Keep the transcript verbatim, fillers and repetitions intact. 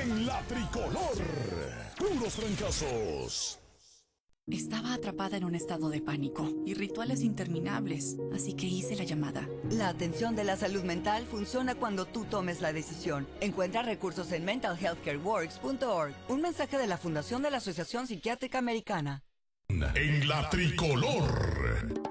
En la tricolor, puros trancazos. Estaba atrapada en un estado de pánico y rituales interminables, así que hice la llamada. La atención de la salud mental funciona cuando tú tomes la decisión. Encuentra recursos en mental health care works punto org. Un mensaje de la Fundación de la Asociación Psiquiátrica Americana. En la tricolor.